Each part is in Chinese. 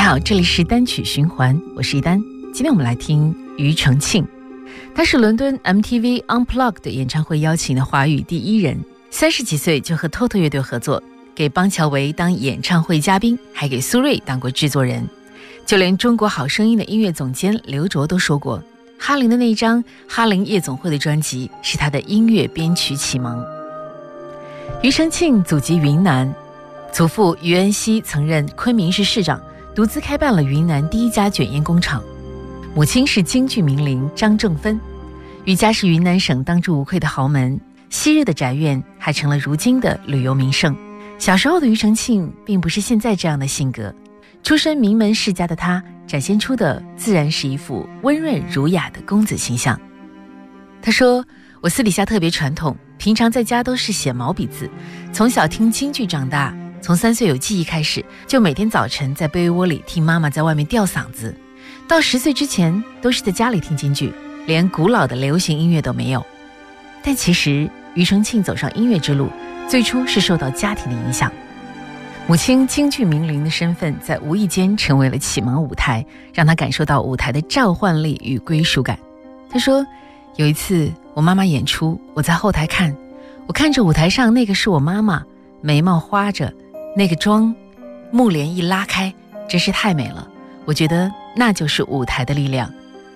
好，这里是单曲循环，我是一丹。今天我们来听庾澄庆，他是伦敦 MTV Unplugged 演唱会邀请的华语第一人，30几岁就和 TOTO 乐队合作，给邦乔维当演唱会嘉宾，还给苏芮当过制作人。就连中国好声音的音乐总监刘卓都说过，哈林的那张哈林夜总会的专辑是他的音乐编曲启蒙。庾澄庆祖籍云南，祖父庾恩熙曾任昆明市市长，独自开办了云南第一家卷烟工厂。母亲是京剧名伶张正芬，庾家是云南省当之无愧的豪门，昔日的宅院还成了如今的旅游名胜。小时候的庾澄庆并不是现在这样的性格，出身名门世家的他展现出的自然是一副温润儒雅的公子形象。他说，我私底下特别传统，平常在家都是写毛笔字，从小听京剧长大，从3岁有记忆开始，就每天早晨在被窝里听妈妈在外面吊嗓子，到10岁之前都是在家里听京剧，连古老的流行音乐都没有。但其实庾澄庆走上音乐之路，最初是受到家庭的影响。母亲京剧名伶的身份在无意间成为了启蒙舞台，让他感受到舞台的召唤力与归属感。他说，有一次我妈妈演出，我在后台看，我看着舞台上那个是我妈妈，眉毛花着，那个妆幕帘一拉开，真是太美了，我觉得那就是舞台的力量。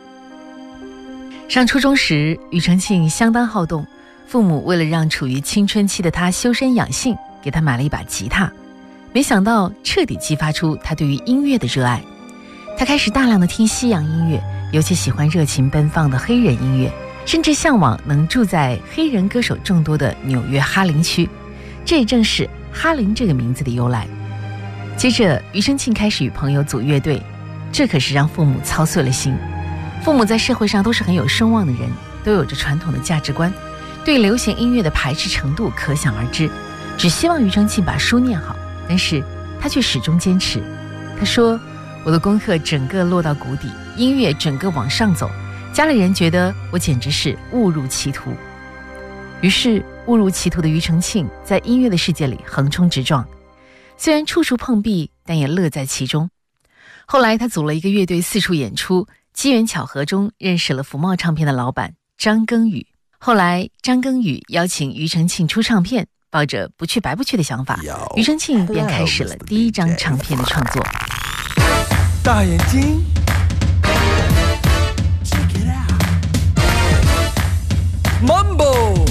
上初中时，庾澄庆相当好动，父母为了让处于青春期的他修身养性，给他买了一把吉他，没想到彻底激发出他对于音乐的热爱。他开始大量的听西洋音乐，尤其喜欢热情奔放的黑人音乐，甚至向往能住在黑人歌手众多的纽约哈林区，这也正是哈林这个名字的由来。接着庾澄庆开始与朋友组乐队，这可是让父母操碎了心。父母在社会上都是很有声望的人，都有着传统的价值观，对流行音乐的排斥程度可想而知，只希望庾澄庆把书念好，但是他却始终坚持。他说，我的功课整个落到谷底，音乐整个往上走，家里人觉得我简直是误入歧途。于是误入歧途的庾澄庆在音乐的世界里横冲直撞，虽然处处碰壁，但也乐在其中。后来他组了一个乐队，四处演出，机缘巧合中认识了福茂唱片的老板张耕予。后来张耕予邀请庾澄庆出唱片，抱着不去白不去的想法，庾澄庆便开始了第一张唱片的创作。 大眼睛 Check it out Mambo